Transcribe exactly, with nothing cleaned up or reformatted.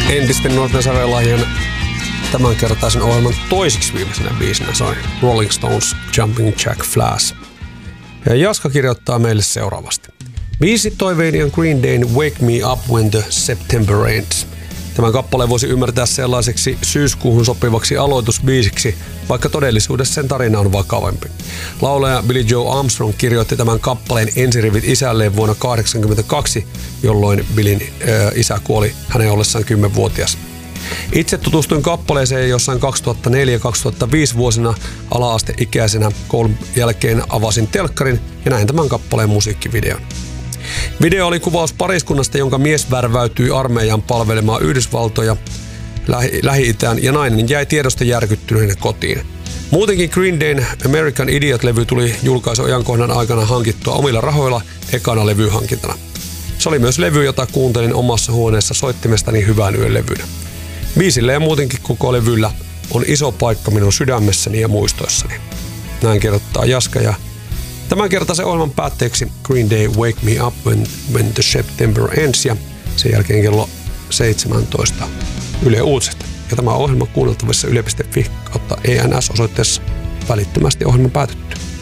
entisten nuorten sävellajien tämänkertaisen ohjelman toisiksi viimeisenä biisinä soi Rolling Stones Jumping Jack Flash. Ja Jaska kirjoittaa meille seuraavasti. Biisi toiveeni on Green Dayn Wake Me Up When the September Ends. Tämän kappaleen voisi ymmärtää sellaiseksi syyskuuhun sopivaksi aloitusbiisiksi, vaikka todellisuudessa sen tarina on vakavampi. Laulaja Billie Joe Armstrong kirjoitti tämän kappaleen ensirivit isälleen vuonna tuhatyhdeksänsataakahdeksankymmentäkaksi, jolloin Billin äh, isä kuoli hänen ollessaan kymmenvuotias. Itse tutustuin kappaleeseen jossain kaksituhattaneljä kaksituhattaviisi vuosina ala-asteikäisenä. Koulun jälkeen avasin telkkarin ja näin tämän kappaleen musiikkivideon. Video oli kuvaus pariskunnasta, jonka mies värväytyi armeijaan palvelemaan Yhdysvaltoja Lähi- Lähi-Itään ja nainen jäi tiedosta järkyttyneenä kotiin. Muutenkin Green Dayn American Idiot-levy tuli julkaisuajankohdan aikana hankittua omilla rahoilla ekana levyhankintana. Se oli myös levy, jota kuuntelin omassa huoneessa soittimestani hyvään yön levynä. Biisillä ja muutenkin koko levyllä on iso paikka minun sydämessäni ja muistoissani. Näin kirjoittaa Jaska ja tämänkertaisen ohjelman päätteeksi Green Day Wake Me Up When, when the September Ends ja sen jälkeen kello seitsemäntoista Yle Uutiset. Ja tämä ohjelma kuunneltavissa yle piste fi kautta E N S osoitteessa välittömästi ohjelman päätytty.